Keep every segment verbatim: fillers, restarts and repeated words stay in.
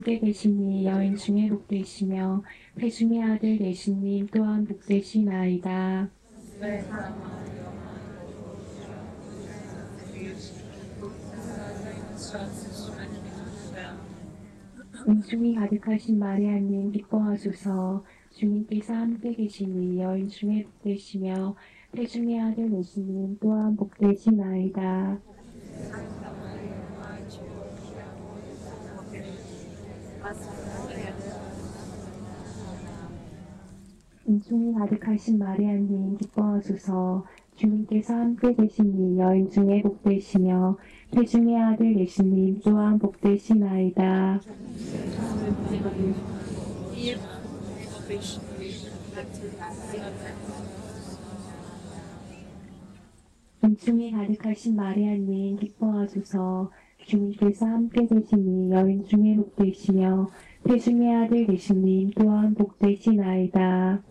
복되되시니 여인 중에 복되시며 태중의 아들 예수님 또한 복되시나이다. 은총이 가득하신 마리아님 기뻐하소서. 주님께서 함께 계시니 여인 중에 복되시며 태중의 아들 예수님 또한 복되시나이다. 은총이 가득하신 마리아님 기뻐하소서. 주님께서 함께 계시니 여인 중에 복되시며 태중의 아들 예수님 또한 복되시나이다. 은총이 가득하신 마리아님 기뻐하소서. 주님께서 함께 계시니 여인 중에 복되시며 태중의 아들 예수님 또한 복되시나이다.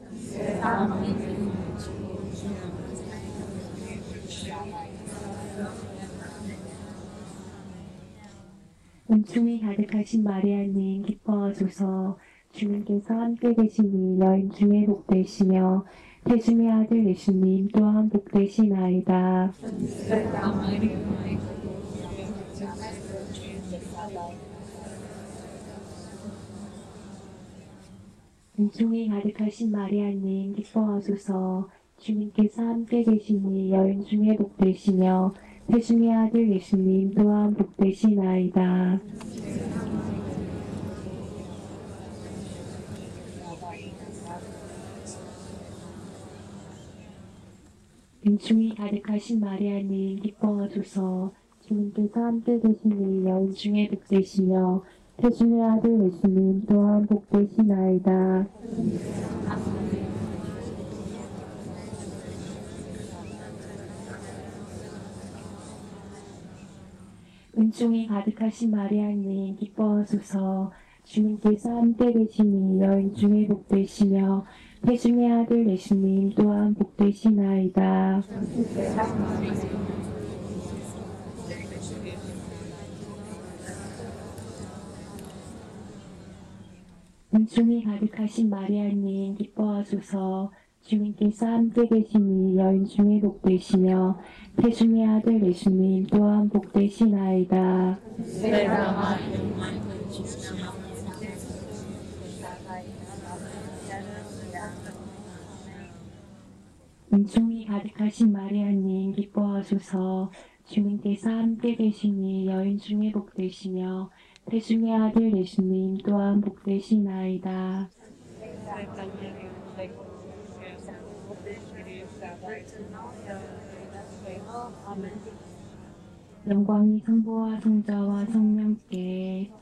은총이 가득하신 마리아님 기뻐하소서. 주님께서 함께 계시니 여인 중에 복되시며 태중의 아들 예수님 또한 복되시나이다. 은총이 가득하신 마리아님 기뻐하소서. 주님께서 함께 계시니 여인 중에 복되시며 태중의 아들 예수님 또한 복되시나이다. 은총이 가득하신 마리아님 기뻐하소서. 주님께서 함께 계시니 여인 중에 복되시며 태중의 아들 예수님 또한 복되시나이다. 은총이 가득하신 마리아님 기뻐하소서. 주님께서 함께 계시니 여인 중에 복되시며 태중의 아들 예수님 또한 복되시나이다. 은총이 가득하신 마리아님 기뻐하소서. 주님께서 함께 계시니 여인 중에 복되시며 태중의 아들 예수님 또한 복되시나이다. 은총이 가득하신 마리아님 기뻐하소서. 주님께서 함께 계시니 여인 중에 복되시며 태중의 아들 예수님 또한 복되시나이다. 영광이 성부와 성자와 성령께